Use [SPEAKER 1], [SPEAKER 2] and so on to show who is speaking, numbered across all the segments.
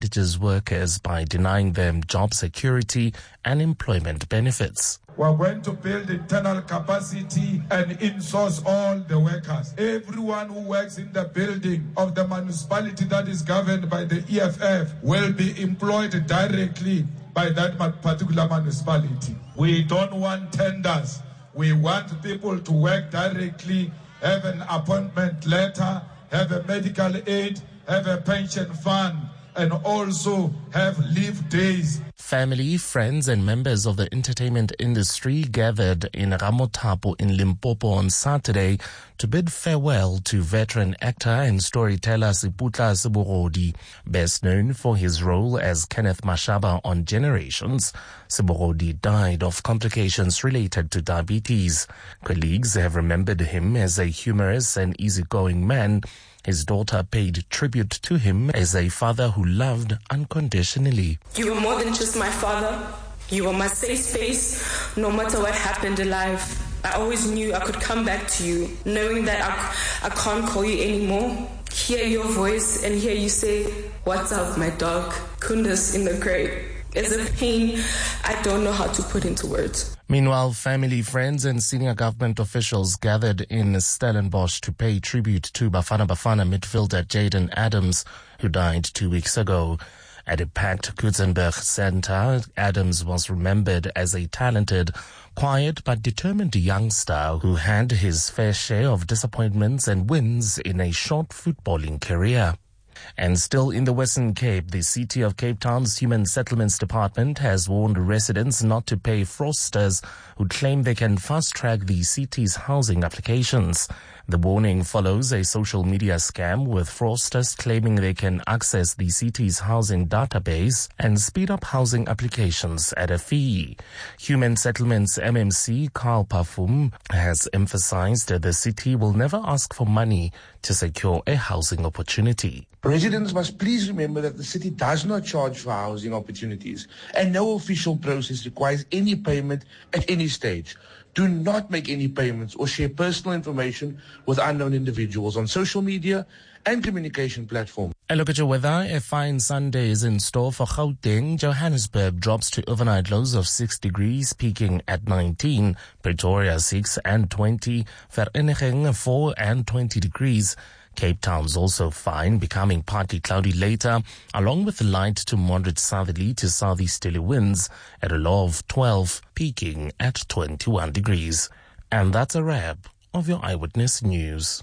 [SPEAKER 1] disadvantages workers by denying them job security and employment benefits.
[SPEAKER 2] We're going to build internal capacity and insource all the workers. Everyone who works in the building of the municipality that is governed by the EFF will be employed directly by that particular municipality. We don't want tenders. We want people to work directly, have an appointment letter, have a medical aid, have a pension fund, and also have leave days.
[SPEAKER 1] Family, friends, and members of the entertainment industry gathered in Ramothapo in Limpopo on Saturday to bid farewell to veteran actor and storyteller Siputla Seborodi. Best known for his role as Kenneth Mashaba on Generations, Seborodi died of complications related to diabetes. Colleagues have remembered him as a humorous and easygoing man. His daughter paid tribute to him as a father who loved unconditionally.
[SPEAKER 3] You were more than just my father. You were my safe space, no matter what happened in life. I always knew I could come back to you, knowing that I can't call you anymore. Hear your voice and hear you say, "What's up, my dog?" Kundus in the grave. It's a pain I don't know how to put into words.
[SPEAKER 1] Meanwhile, family, friends, and senior government officials gathered in Stellenbosch to pay tribute to Bafana Bafana midfielder Jaden Adams, who died 2 weeks ago. At a packed Kutzenberg Center, Adams was remembered as a talented, quiet but determined youngster who had his fair share of disappointments and wins in a short footballing career. And still in the Western Cape, the City of Cape Town's Human Settlements Department has warned residents not to pay fraudsters who claim they can fast-track the city's housing applications. The warning follows a social media scam with fraudsters claiming they can access the city's housing database and speed up housing applications at a fee. Human Settlements MMC Carl Parfum has emphasized that the city will never ask for money to secure a housing opportunity.
[SPEAKER 4] Residents must please remember that the city does not charge for housing opportunities, and no official process requires any payment at any stage. Do not make any payments or share personal information with unknown individuals on social media and communication platforms.
[SPEAKER 1] A look at your weather. A fine Sunday is in store for Gauteng. Johannesburg drops to overnight lows of 6 degrees, peaking at 19. Pretoria 6 and 20. Vereeniging 4 and 20 degrees. Cape Town's also fine, becoming partly cloudy later, along with light to moderate southerly to southeasterly winds at a low of 12, peaking at 21 degrees. And that's a wrap of your Eyewitness News.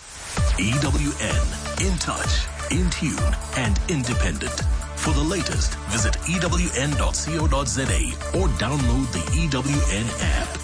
[SPEAKER 5] EWN, in touch, in tune, and independent. For the latest, visit ewn.co.za or download the EWN app.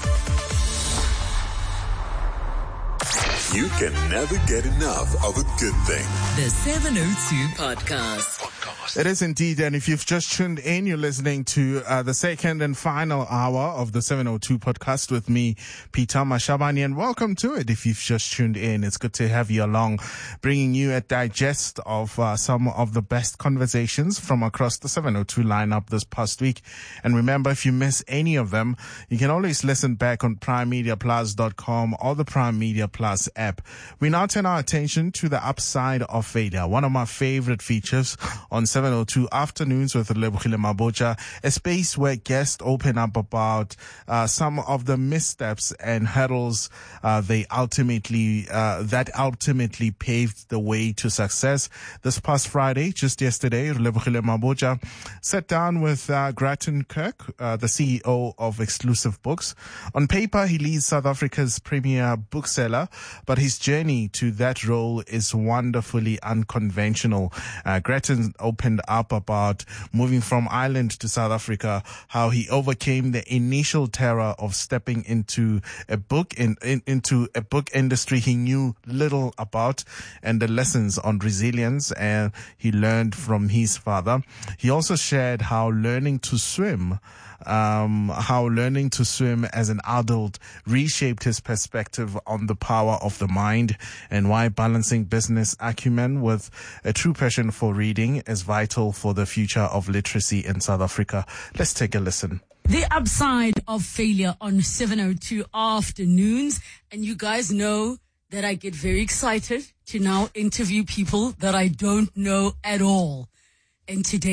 [SPEAKER 6] You can never get enough of a good thing.
[SPEAKER 7] The 702 Podcast.
[SPEAKER 8] It is indeed, and if you've just tuned in, you're listening to the second and final hour of the 702 Podcast with me, Peter Mashabane, and welcome to it. If you've just tuned in, it's good to have you along, bringing you a digest of some of the best conversations from across the 702 lineup this past week. And remember, if you miss any of them, you can always listen back on primemediaplus.com or the Prime Media Plus app. We now turn our attention to the upside of failure, one of my favorite features on 702 Afternoons with Lebogile Mabotja, a space where guests open up about some of the missteps and hurdles that ultimately paved the way to success. This past Friday, just yesterday, Lebogile Mabotja sat down with Grattan Kirk, the CEO of Exclusive Books. On paper, he leads South Africa's premier bookseller, but his journey to that role is wonderfully unconventional. Grattan opened up about moving from Ireland to South Africa, how he overcame the initial terror of stepping into a book industry he knew little about, and the lessons on resilience and he learned from his father. He also shared how learning to swim as an adult reshaped his perspective on the power of the mind, and why balancing business acumen with a true passion for reading is vital for the future of literacy in South Africa. Let's take a listen.
[SPEAKER 7] The upside of failure on 702 Afternoons. And you guys know that I get very excited to now interview people that I don't know at all. And today